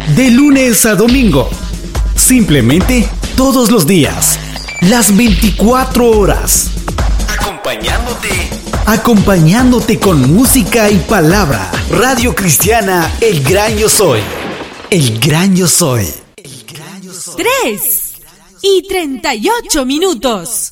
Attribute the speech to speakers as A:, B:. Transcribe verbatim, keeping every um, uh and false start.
A: De lunes a domingo. Simplemente todos los días. Las veinticuatro horas. Acompañándote. Acompañándote con música y palabra. Radio Cristiana El Gran Yo Soy. El Gran Yo Soy. El Gran Yo Soy.
B: Tres y treinta y ocho minutos.